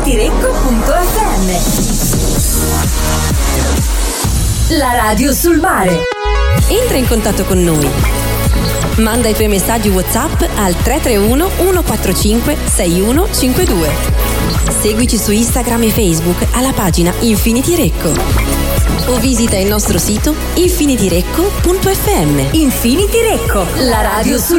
infinidirecco.fm. La radio sul mare. Entra in contatto con noi. Manda i tuoi messaggi WhatsApp al 331 145 6152. Seguici su Instagram e Facebook alla pagina Infinity Recco. O visita il nostro sito infinidirecco.fm. Infinity Recco, la radio sul